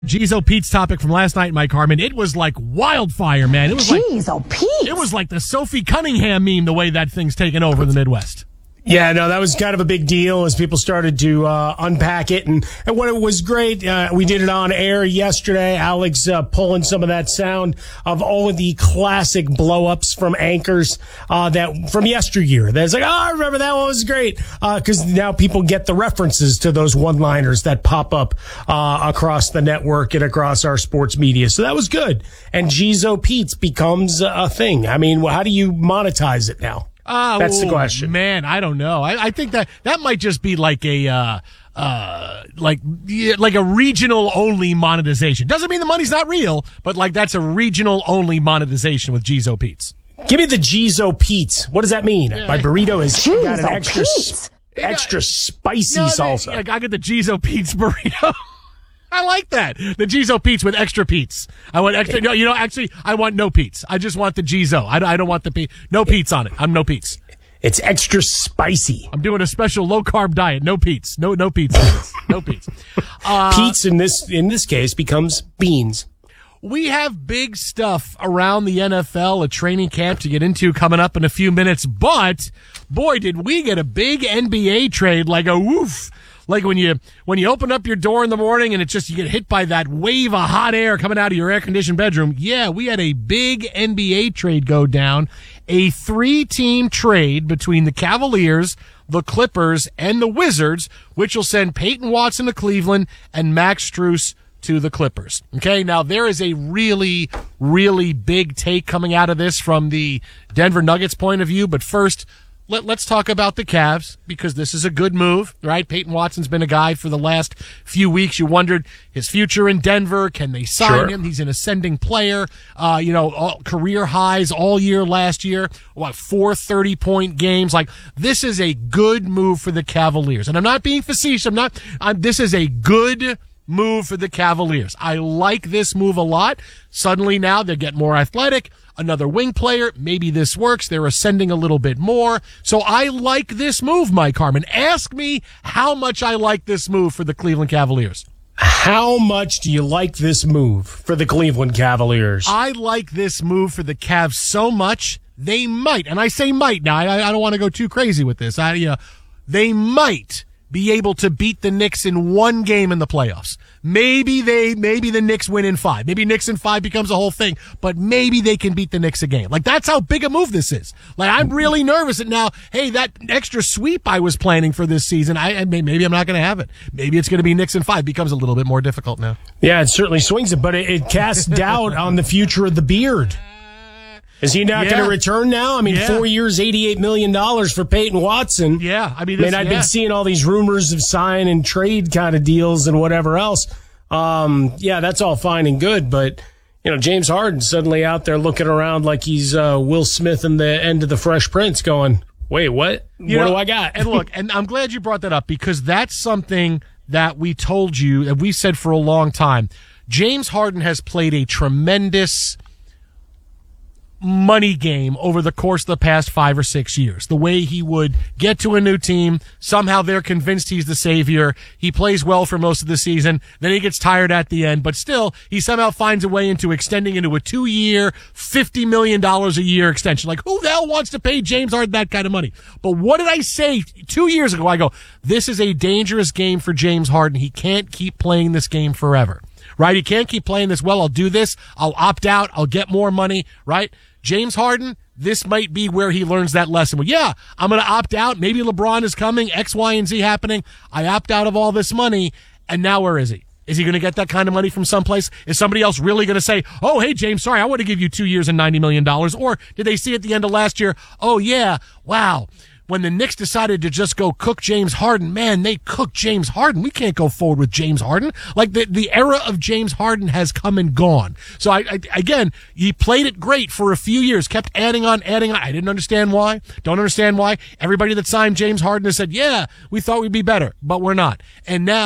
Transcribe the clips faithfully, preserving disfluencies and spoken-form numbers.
Jizo Pete's topic from last night, Mike Harmon. It was like wildfire, man. It was Jizo like Pete. It was like the Sophie Cunningham meme, the way that thing's taken over in the Midwest. Yeah, no, that was kind of a big deal as people started to uh, unpack it. And, and what it was great, uh, we did it on air yesterday. Alex uh, pulling some of that sound of all of the classic blow-ups from anchors uh, that from yesteryear. That's like, oh, I remember that one was great. Because uh, now people get the references to those one-liners that pop up uh, across the network and across our sports media. So that was good. And Jizo Pete's becomes a thing. I mean, how do you monetize it now? Uh, That's the oh, question. Man, I don't know. I, I think that that might just be like a uh, uh, like yeah, like a regional only monetization. Doesn't mean the money's not real, but like that's a regional only monetization with Jizo Pete's. Give me the Jizo Pete's. What does that mean? Yeah. My burrito has Jizo got an extra Pete's. extra spicy No, salsa. I got the Jizo Pete's burrito. I like that. The Jizo Pete's with extra Pete's. I want extra. No, you know, actually, I want no Pete's. I just want the Jizo. I, I don't want the Pete. No Pete's on it. I'm no Pete's. It's extra spicy. I'm doing a special low carb diet. No Pete's. No no Pete's. No Pete's. Uh, Pete's in this in this case becomes beans. We have big stuff around the N F L, a training camp to get into coming up in a few minutes. But boy, did we get a big N B A trade like a woof. Like when you when you open up your door in the morning and it's just you get hit by that wave of hot air coming out of your air-conditioned bedroom. Yeah, we had a big N B A trade go down. A three-team trade between the Cavaliers, the Clippers, and the Wizards, which will send Peyton Watson to Cleveland and Max Strus to the Clippers. Okay, now there is a really, really big take coming out of this from the Denver Nuggets point of view. But first, Let, let's talk about the Cavs, because this is a good move, right? Peyton Watson's been a guy for the last few weeks. You wondered his future in Denver. Can they sign Sure. him? He's an ascending player. Uh, you know, all, career highs all year last year. What, four thirty-point games? Like, this is a good move for the Cavaliers. And I'm not being facetious. I'm not, I'm, this is a good move for the Cavaliers. I like this move a lot. Suddenly now they get more athletic. Another wing player. Maybe this works. They're ascending a little bit more. So I like this move, Mike Harmon. Ask me how much I like this move for the Cleveland Cavaliers. How much do you like this move for the Cleveland Cavaliers? I like this move for the Cavs so much, they might, and I say might now, I, I don't want to go too crazy with this. I, you know, they might be able to beat the Knicks in one game in the playoffs. Maybe they, maybe the Knicks win in five. Maybe Knicks in five becomes a whole thing, but maybe they can beat the Knicks a game. Like, that's how big a move this is. Like, I'm really nervous that now, hey, that extra sweep I was planning for this season, I, maybe I'm not going to have it. Maybe it's going to be Knicks in five. Becomes a little bit more difficult now. Yeah, it certainly swings it, but it, it casts doubt on the future of the beard. Is he not Yeah. going to return now? I mean, Yeah. four years, eighty-eight million dollars for Peyton Watson. Yeah, I mean, I this, mean, I've yeah. been seeing all these rumors of sign and trade kind of deals and whatever else. Um, yeah, that's all fine and good, but you know, James Harden suddenly out there looking around like he's uh, Will Smith in the end of the Fresh Prince, going, "Wait, what? You what know, do I got?" And look, and I'm glad you brought that up, because that's something that we told you, that we said for a long time. James Harden has played a tremendous money game over the course of the past five or six years. The way he would get to a new team, somehow they're convinced he's the savior. He plays well for most of the season. Then he gets tired at the end, but still he somehow finds a way into extending into a two year, fifty million dollars a year extension. Like, who the hell wants to pay James Harden that kind of money? But what did I say two years ago? I go, this is a dangerous game for James Harden. He can't keep playing this game forever, right? He can't keep playing this. Well, I'll do this. I'll opt out. I'll get more money, right? James Harden, this might be where he learns that lesson. Well, yeah, I'm going to opt out. Maybe LeBron is coming, X, Y, and Z happening. I opt out of all this money, and now where is he? Is he going to get that kind of money from someplace? Is somebody else really going to say, oh, hey, James, sorry, I want to give you two years and ninety million dollars? Or did they see at the end of last year, oh, yeah, wow, when the Knicks decided to just go cook James Harden, man, they cooked James Harden. We can't go forward with James Harden. Like, the, the era of James Harden has come and gone. So, I, I again, he played it great for a few years, kept adding on, adding on. I didn't understand why. Don't understand why. Everybody that signed James Harden has said, yeah, we thought we'd be better, but we're not. And now,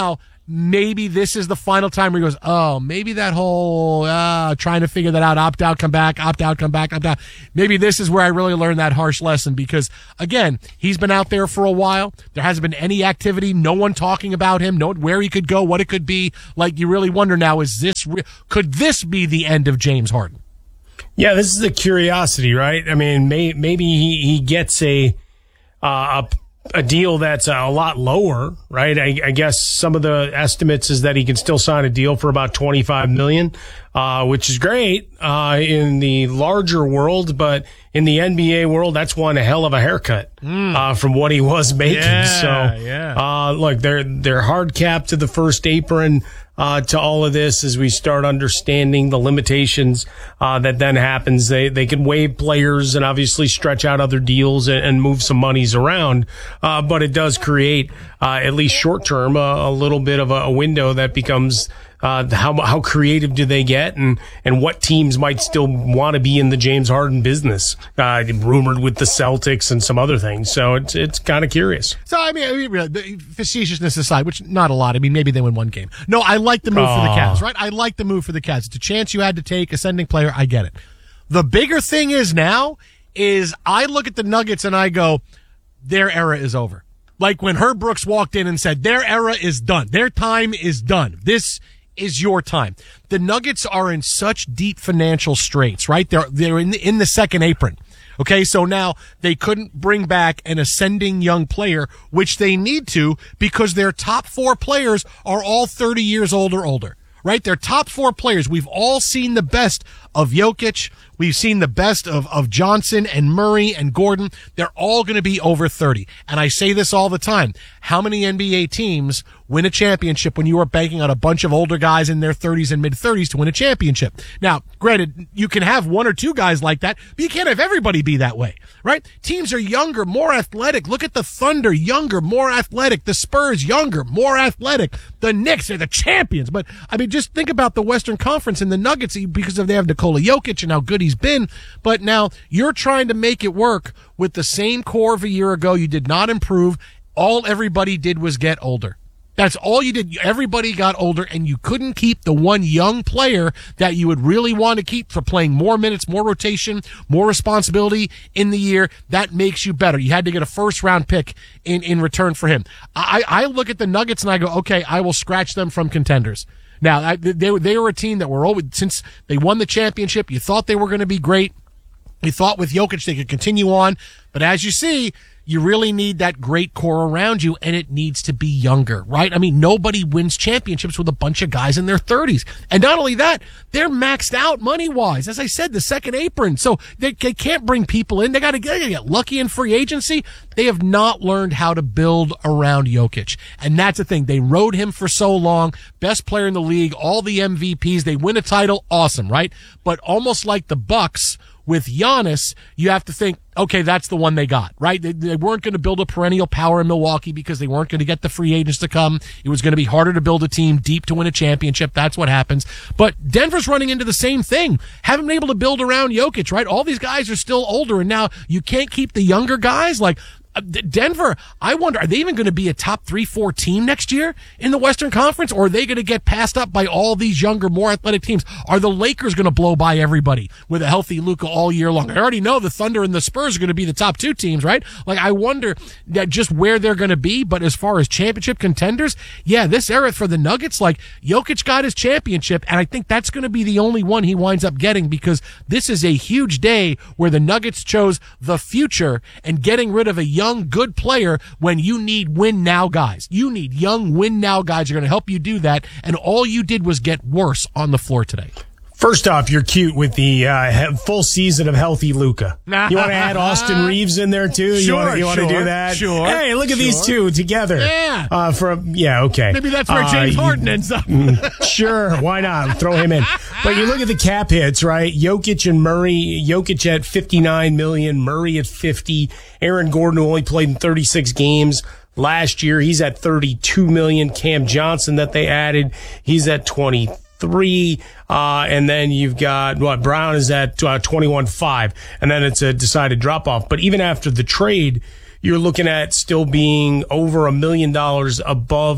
maybe this is the final time where he goes, oh, maybe that whole uh, trying to figure that out, opt out, come back, opt out, come back, opt out. Maybe this is where I really learned that harsh lesson because, again, he's been out there for a while. There hasn't been any activity, no one talking about him, no where he could go, what it could be. Like, you really wonder now, is this re- could this be the end of James Harden? Yeah, this is a curiosity, right? I mean, may, maybe he, he gets a, uh, a a deal that's a lot lower, right? I, I guess some of the estimates is that he can still sign a deal for about twenty-five million dollars, uh, which is great, uh, in the larger world, but in the N B A world, that's one hell of a haircut, mm. uh, from what he was making. Yeah, so, yeah. uh, look, they're, they're hard capped to the first apron. Uh, to all of this, as we start understanding the limitations, uh, that then happens, they, they can waive players and obviously stretch out other deals and, and move some monies around. Uh, but it does create, uh, at least short term, a, a little bit of a, a window that becomes, uh, how, how creative do they get and, and what teams might still want to be in the James Harden business, uh, rumored with the Celtics and some other things. So it's, it's kind of curious. So, I mean, I mean, the facetiousness aside, which not a lot. I mean, maybe they win one game. No, I like the move oh. for the Cavs, right? I like the move for the Cavs. It's a chance you had to take, ascending player. I get it. The bigger thing is now is I look at the Nuggets and I go, their era is over. Like when Herb Brooks walked in and said, their era is done. Their time is done. This is your time. The Nuggets are in such deep financial straits, right? They're, they're in the, in the second apron. Okay, so now they couldn't bring back an ascending young player, which they need to because their top four players are all thirty years old or older, right? Their top four players. We've all seen the best of Jokic. We've seen the best of, of Johnson and Murray and Gordon. They're all going to be over thirty. And I say this all the time. How many N B A teams win a championship when you are banking on a bunch of older guys in their thirties and mid-thirties to win a championship? Now, granted, you can have one or two guys like that, but you can't have everybody be that way, right? Teams are younger, more athletic. Look at the Thunder, younger, more athletic. The Spurs, younger, more athletic. The Knicks are the champions. But, I mean, just think about the Western Conference and the Nuggets because of they have Nikola Jokic and how good he's been. But now you're trying to make it work with the same core of a year ago. You did not improve. All everybody did was get older. That's all you did. Everybody got older, and you couldn't keep the one young player that you would really want to keep for playing more minutes, more rotation, more responsibility in the year. That makes you better. You had to get a first-round pick in, in return for him. I, I look at the Nuggets, and I go, okay, I will scratch them from contenders. Now, I, they, they were a team that were always, since they won the championship, you thought they were going to be great. You thought with Jokic they could continue on. But as you see, you really need that great core around you, and it needs to be younger, right? I mean, nobody wins championships with a bunch of guys in their thirties. And not only that, they're maxed out money-wise. As I said, the second apron. So they, they can't bring people in. They got to get lucky in free agency. They have not learned how to build around Jokic. And that's the thing. They rode him for so long. Best player in the league, all the M V Ps. They win a title. Awesome, right? But almost like the Bucks, with Giannis, you have to think, okay, that's the one they got, right? They, they weren't going to build a perennial power in Milwaukee because they weren't going to get the free agents to come. It was going to be harder to build a team deep to win a championship. That's what happens. But Denver's running into the same thing. Haven't been able to build around Jokic, right? All these guys are still older, and now you can't keep the younger guys. Like, Denver, I wonder, are they even going to be a top three, four team next year in the Western Conference, or are they going to get passed up by all these younger, more athletic teams? Are the Lakers going to blow by everybody with a healthy Luka all year long? I already know the Thunder and the Spurs are going to be the top two teams, right? Like, I wonder that just where they're going to be, but as far as championship contenders, yeah, this era for the Nuggets, like, Jokic got his championship, and I think that's going to be the only one he winds up getting because this is a huge day where the Nuggets chose the future and getting rid of a young Young, good player when you need win now guys. You need young win now guys who are going to help you do that, and all you did was get worse on the floor today. First off, you're cute with the uh, full season of healthy Luka. You want to add Austin Reeves in there too? Sure, you want to you want to sure, do that? Sure. Hey, look at sure. these two together. Yeah. Uh, from yeah, okay. Maybe that's where uh, James you, Harden ends up. Sure, why not? Throw him in. But you look at the cap hits, right? Jokic and Murray. Jokic at fifty-nine million, Murray at fifty. Aaron Gordon, who only played in thirty-six games last year, he's at thirty-two million. Cam Johnson that they added, he's at twenty-three. Three, uh, and then you've got what Brown is at uh, twenty-one five, and then it's a decided drop off. But even after the trade, you're looking at still being over a million dollars above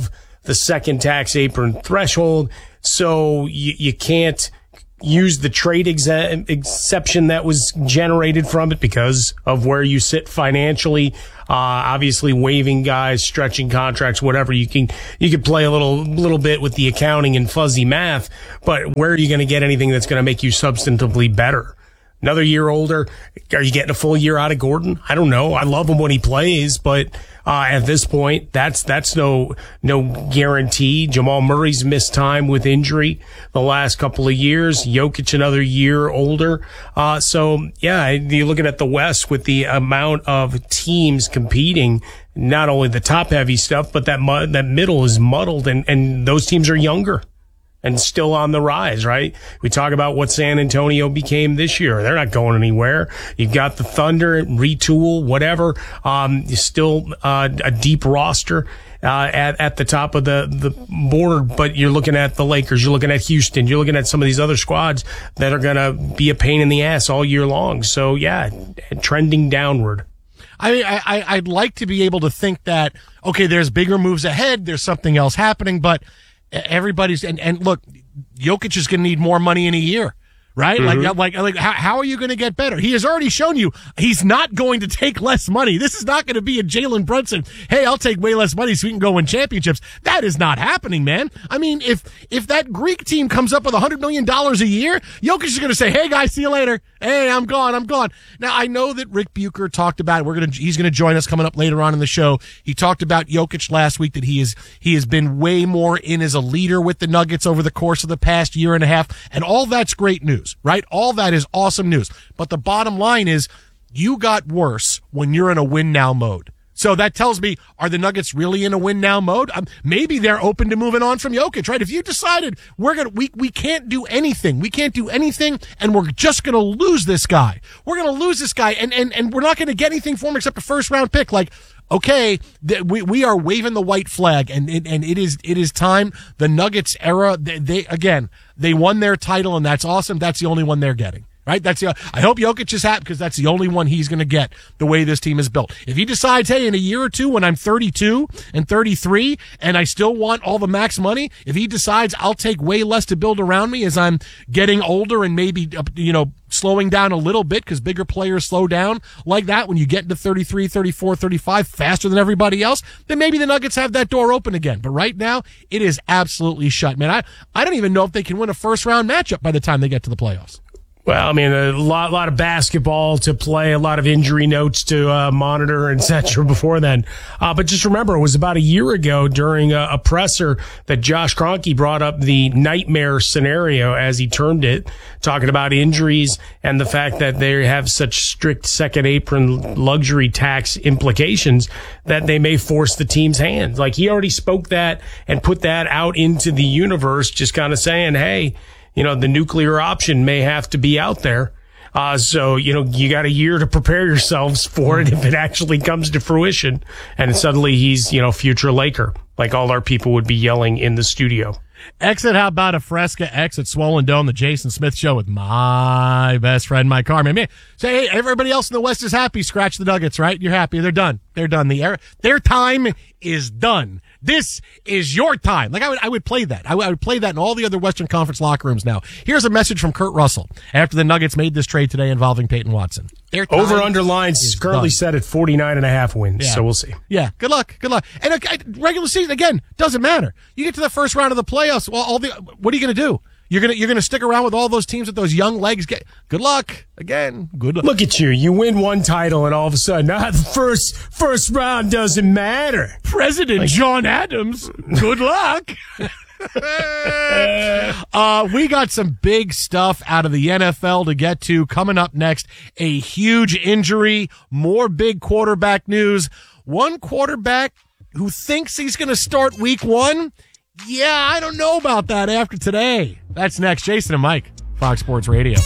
the second tax apron threshold. So you, you can't use the trade ex- exception that was generated from it because of where you sit financially. Uh, obviously waiving guys, stretching contracts, whatever. You can, you can play a little, little bit with the accounting and fuzzy math, but where are you going to get anything that's going to make you substantively better? Another year older. Are you getting a full year out of Gordon? I don't know. I love him when he plays, but uh, at this point, that's that's no no guarantee. Jamal Murray's missed time with injury the last couple of years. Jokic another year older. Uh, so yeah, you're looking at the West with the amount of teams competing. Not only the top heavy stuff, but that mu- that middle is muddled, and and those teams are younger and still on the rise, right? We talk about what San Antonio became this year. They're not going anywhere. You've got the Thunder, retool, whatever. Um, still uh, a deep roster uh, at at the top of the the board. But you're looking at the Lakers. You're looking at Houston. You're looking at some of these other squads that are going to be a pain in the ass all year long. So yeah, trending downward. I mean, I, I I'd like to be able to think that okay, there's bigger moves ahead. There's something else happening, but everybody's and, and look, Jokic is going to need more money in a year, right? Mm-hmm. Like, like, like, how, how are you going to get better? He has already shown you he's not going to take less money. This is not going to be a Jalen Brunson. Hey, I'll take way less money so we can go win championships. That is not happening, man. I mean, if if that Greek team comes up with a hundred million dollars a year, Jokic is going to say, "Hey, guys, see you later. Hey, I'm gone. I'm gone." Now, I know that Rick Bucher talked about it. We're gonna he's going to join us coming up later on in the show. He talked about Jokic last week that he is he has been way more in as a leader with the Nuggets over the course of the past year and a half, and all that's great news, right? All that is awesome news. But the bottom line is, you got worse when you're in a win now mode. So that tells me, are the Nuggets really in a win now mode? Um, maybe they're open to moving on from Jokic, right? If you decided we're gonna, we, we can't do anything, we can't do anything, and we're just gonna lose this guy. We're gonna lose this guy, and, and, and we're not gonna get anything for him except a first round pick. Like, okay, th- we, we are waving the white flag, and, and, and it is, it is time. The Nuggets era, they, they, again, they won their title, and that's awesome. That's the only one they're getting. Right? That's the, I hope Jokic is happy because that's the only one he's going to get the way this team is built. If he decides, hey, in a year or two when I'm thirty-two and thirty-three and I still want all the max money, if he decides I'll take way less to build around me as I'm getting older and maybe, you know, slowing down a little bit because bigger players slow down like that when you get into thirty-three, thirty-four, thirty-five faster than everybody else, then maybe the Nuggets have that door open again. But right now, it is absolutely shut. Man, I, I don't even know if they can win a first round matchup by the time they get to the playoffs. Well, I mean, a lot, lot of basketball to play, a lot of injury notes to uh, monitor, et cetera before then. Uh, but just remember, it was about a year ago during a, a presser that Josh Kroenke brought up the nightmare scenario, as he termed it, talking about injuries and the fact that they have such strict second apron luxury tax implications that they may force the team's hand. Like, he already spoke that and put that out into the universe, just kind of saying, hey, you know, the nuclear option may have to be out there. Uh, so, you know, you got a year to prepare yourselves for it if it actually comes to fruition. And suddenly he's, you know, future Laker, like all our people would be yelling in the studio. Exit, how about a Fresca Exit Swollen Dome, the Jason Smith Show with my best friend, Mike Harmon. Man, say, hey, everybody else in the West is happy. Scratch the Nuggets, right? You're happy. They're done. They're done. The era, their time is done. This is your time. Like, I would, I would play that. I would, I would play that in all the other Western Conference locker rooms now. Here's a message from Kurt Russell after the Nuggets made this trade today involving Peyton Watson. Over underlines is currently done. Set at forty-nine and a half wins, yeah. So we'll see. Yeah, good luck, good luck. And uh, regular season, again, doesn't matter. You get to the first round of the playoffs, well, all the, what are you going to do? You're gonna you're gonna stick around with all those teams that those young legs get. Good luck again. Good luck. Look at you. You win one title, and all of a sudden, ah, the first first round doesn't matter. President like, John Adams. Good luck. uh, we got some big stuff out of the N F L to get to coming up next. A huge injury, more big quarterback news. One quarterback who thinks he's going to start week one. Yeah, I don't know about that after today. That's next. Jason and Mike, Fox Sports Radio.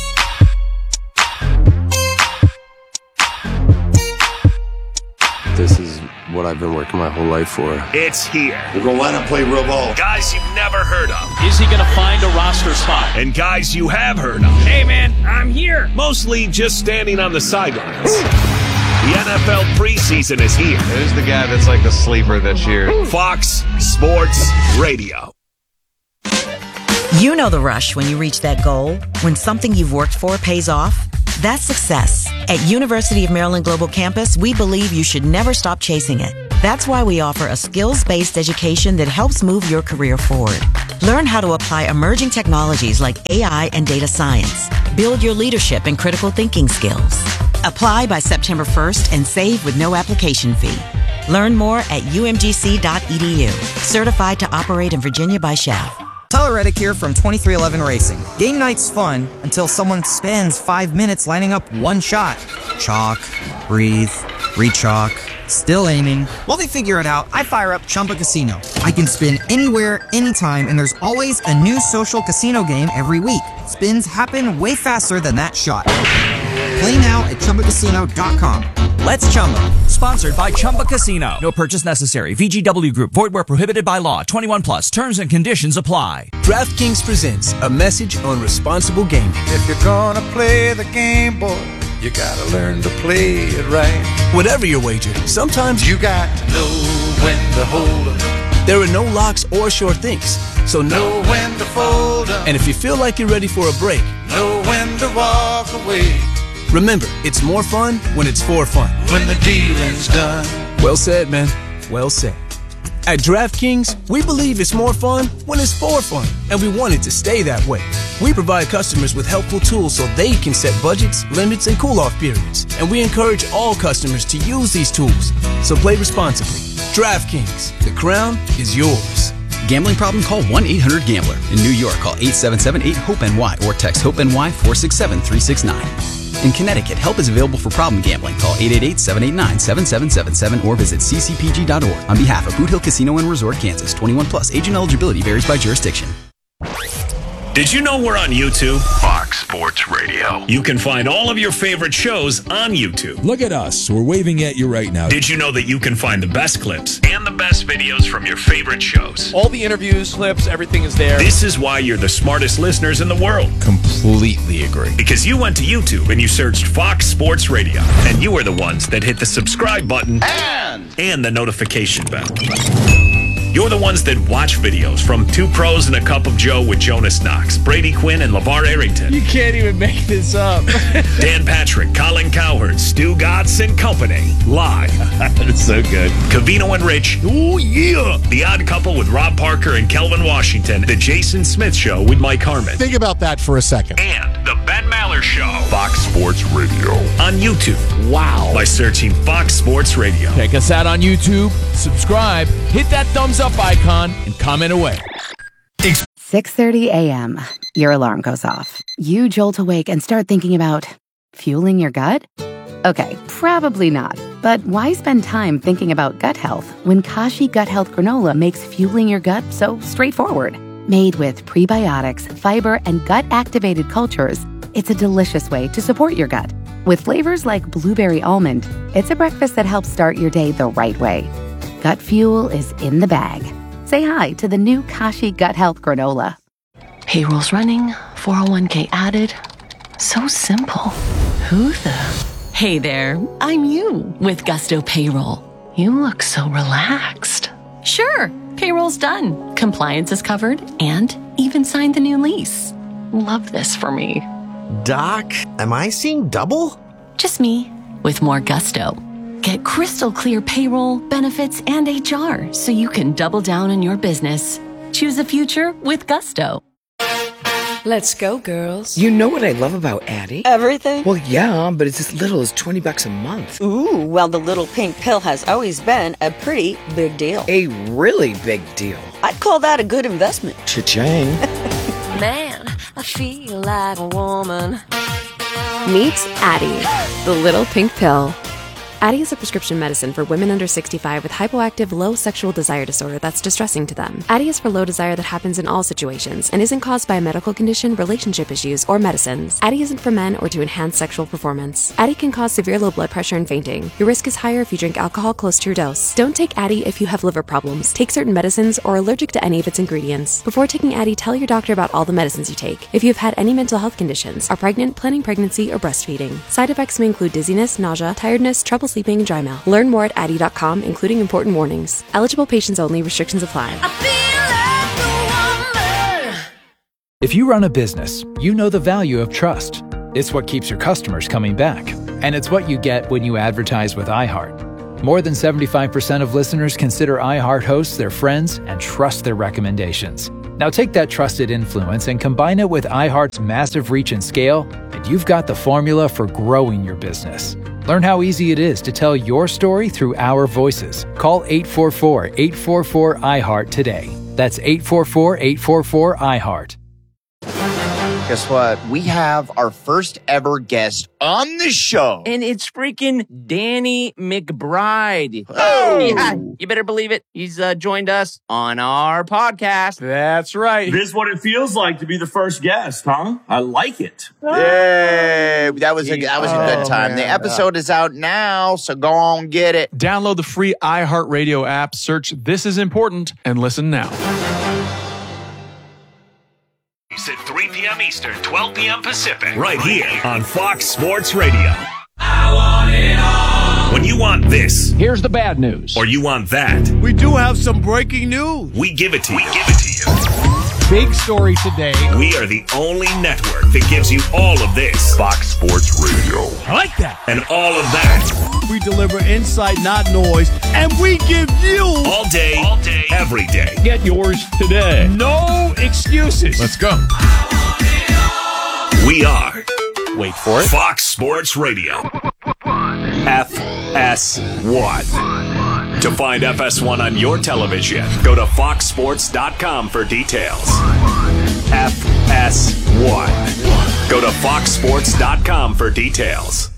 This is what I've been working my whole life for. It's here. We're going to line up, play real ball. Guys you've never heard of. Is he going to find a roster spot? And guys you have heard of. Hey, man, I'm here. Mostly just standing on the sidelines. The N F L preseason is here. Who's the guy that's like the sleeper this year? Fox Sports Radio. You know the rush when you reach that goal, when something you've worked for pays off. That's success. At University of Maryland Global Campus, we believe you should never stop chasing it. That's why we offer a skills-based education that helps move your career forward. Learn how to apply emerging technologies like A I and data science. Build your leadership and critical thinking skills. Apply by September first and save with no application fee. Learn more at u m g c dot e d u. Certified to operate in Virginia by S C H A F. Tyler Reddick here from twenty-three eleven Racing. Game night's fun until someone spends five minutes lining up one shot. Chalk, breathe, re-chalk, still aiming. While they figure it out, I fire up Chumba Casino. I can spin anywhere, anytime, and there's always a new social casino game every week. Spins happen way faster than that shot. Play now at chumba casino dot com. Let's Chumba. Sponsored by Chumba Casino. No purchase necessary. V G W Group. Void where prohibited by law. twenty-one plus. Terms and conditions apply. DraftKings presents a message on responsible gaming. If you're gonna play the game, boy, you gotta learn to play it right. Whatever your wager, sometimes you got to know when to hold 'em. There are no locks or sure things, so know when to fold 'em. And if you feel like you're ready for a break, know when to walk away. Remember, it's more fun when it's for fun. When the dealing's done. Well said, man. Well said. At DraftKings, we believe it's more fun when it's for fun, and we want it to stay that way. We provide customers with helpful tools so they can set budgets, limits, and cool-off periods, and we encourage all customers to use these tools. So play responsibly. DraftKings, the crown is yours. Gambling problem? Call one eight hundred gambler. In New York, call eight seven seven eight hope N Y or text HOPE-NY four six seven three six nine. In Connecticut, help is available for problem gambling. Call eight eight eight seven eight nine seven seven seven seven or visit c c p g dot org. On behalf of Boot Hill Casino and Resort, Kansas, twenty-one plus. Agent eligibility varies by jurisdiction. Did you know we're on YouTube? Fox Sports Radio. You can find all of your favorite shows on YouTube. Look at us. We're waving at you right now. Did you know that you can find the best clips and the best videos from your favorite shows? All the interviews, clips, everything is there. This is why you're the smartest listeners in the world. Completely agree. Because you went to YouTube and you searched Fox Sports Radio, and you were the ones that hit the subscribe button and, and the notification bell. You're the ones that watch videos from Two Pros and a Cup of Joe with Jonas Knox, Brady Quinn, and LeVar Arrington. You can't even make this up. Dan Patrick, Colin Cowherd, Stu Gatz, and company. Live. That's so good. Covino and Rich. Oh, yeah. The Odd Couple with Rob Parker and Kelvin Washington. The Jason Smith Show with Mike Harmon. Think about that for a second. And The Ben Maller Show. Fox Sports Radio. On YouTube. Wow. By searching Fox Sports Radio. Check us out on YouTube. Subscribe. Hit that thumbs up icon and comment away. six thirty a.m. Your alarm goes off. You jolt awake and start thinking about fueling your gut? Okay, probably not. But why spend time thinking about gut health when Kashi Gut Health Granola makes fueling your gut so straightforward? Made with prebiotics, fiber, and gut-activated cultures, it's a delicious way to support your gut. With flavors like blueberry almond, it's a breakfast that helps start your day the right way. Gut fuel is in the bag. Say hi to the new Kashi Gut Health Granola. Payroll's running, four oh one k added. So simple. Who the? Hey there, I'm you with Gusto Payroll. You look so relaxed. Sure, payroll's done. Compliance is covered and even signed the new lease. Love this for me. Doc, am I seeing double? Just me with more gusto. Get crystal clear payroll, benefits, and H R so you can double down on your business. Choose a future with Gusto. Let's go, girls. You know what I love about Addie? Everything? Well, yeah, but it's as little as twenty bucks a month. Ooh, well, the little pink pill has always been a pretty big deal. A really big deal. I'd call that a good investment. Cha-ching. Man, I feel like a woman. Meet Addie, the little pink pill. Addie is a prescription medicine for women under sixty-five with hypoactive low sexual desire disorder that's distressing to them. Addie is for low desire that happens in all situations and isn't caused by a medical condition, relationship issues, or medicines. Addie isn't for men or to enhance sexual performance. Addie can cause severe low blood pressure and fainting. Your risk is higher if you drink alcohol close to your dose. Don't take Addie if you have liver problems, take certain medicines, or are allergic to any of its ingredients. Before taking Addie, tell your doctor about all the medicines you take. If you've had any mental health conditions, are pregnant, planning pregnancy, or breastfeeding. Side effects may include dizziness, nausea, tiredness, trouble sleeping, and dry mouth. Learn more at addy dot com, including important warnings. Eligible patients only. Restrictions apply. If you run a business, you know the value of trust. It's what keeps your customers coming back. And it's what you get when you advertise with iHeart. More than seventy-five percent of listeners consider iHeart hosts their friends and trust their recommendations. Now take that trusted influence and combine it with iHeart's massive reach and scale, and you've got the formula for growing your business. Learn how easy it is to tell your story through our voices. Call eight four four, eight four four, iHeart today. That's eight four four, eight four four, iHeart. Guess what? We have our first ever guest on the show. And it's freaking Danny McBride. Oh! Yeah, you better believe it. He's uh, joined us on our podcast. That's right. This is what it feels like to be the first guest, huh? I like it. Yay! That was a, that was a good Oh, time. man. The episode is out now, so go on get it. Download the free iHeartRadio app, search This Is Important, and listen now. At three p.m. Eastern, twelve p.m. Pacific. Right here on Fox Sports Radio. I want it all. When you want this. Here's the bad news. Or you want that. We do have some breaking news. We give it to you. We give it to you. Big story today. We are the only network that gives you all of this. Fox Sports Radio. I like that. And all of that. We deliver insight, not noise, and we give you all day, all day, every day. Get yours today. No excuses. Let's go. We are. Wait for it. Fox Sports Radio. F S one. To find F S one on your television, go to fox sports dot com for details. F S one. Go to fox sports dot com for details.